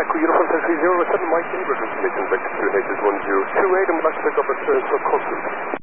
Echo Uniform 3007, Mike Ingram, information vector 2 H is 1028, and would like to pick up at South Coastal.